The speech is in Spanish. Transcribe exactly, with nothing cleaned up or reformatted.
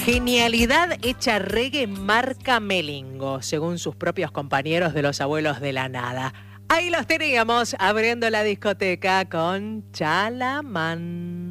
Genialidad hecha reggae marca Melingo, según sus propios compañeros de Los Abuelos de la Nada. Ahí los teníamos abriendo la discoteca con Chalamán.